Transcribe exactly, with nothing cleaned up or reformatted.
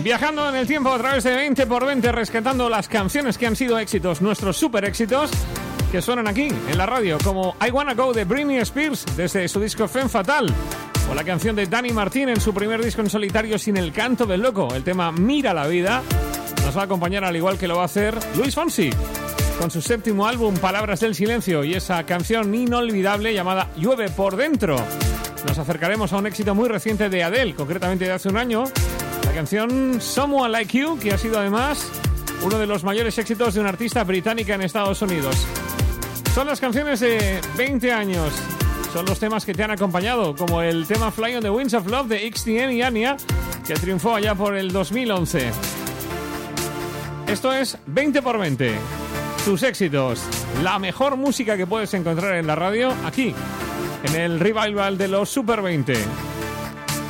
Viajando en el tiempo a través de veinte por veinte, rescatando las canciones que han sido éxitos, nuestros super éxitos, que suenan aquí en la radio, como I Wanna Go de Britney Spears, desde su disco Femme Fatale, o la canción de Dani Martín en su primer disco en solitario, Sin el canto del loco. El tema Mira la vida nos va a acompañar, al igual que lo va a hacer Luis Fonsi, con su séptimo álbum Palabras del Silencio, y esa canción inolvidable llamada Llueve por dentro. Nos acercaremos a un éxito muy reciente de Adele, concretamente de hace un año, la canción Someone Like You, que ha sido además uno de los mayores éxitos de una artista británica en Estados Unidos. Son las canciones de veinte años, son los temas que te han acompañado, como el tema Fly on the Winds of Love de X T N y Anya, que triunfó allá por el dos mil once. Esto es veinte por veinte, tus éxitos, la mejor música que puedes encontrar en la radio, aquí, en el revival de los Super veinte.